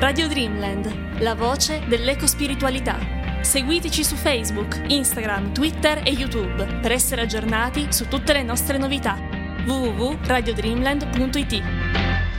Radio Dreamland, la voce dell'ecospiritualità. Seguiteci su Facebook, Instagram, Twitter e YouTube per essere aggiornati su tutte le nostre novità. www.radiodreamland.it